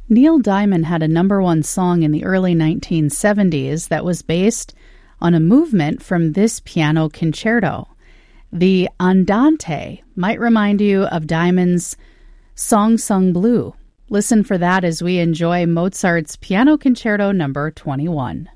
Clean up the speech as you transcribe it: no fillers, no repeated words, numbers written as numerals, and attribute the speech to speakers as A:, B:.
A: Neil Diamond had a #1 song in the early 1970s that was based on a movement from this piano concerto. The Andante might remind you of Diamond's Song Sung Blue. Listen for that as we enjoy Mozart's Piano Concerto No. 21.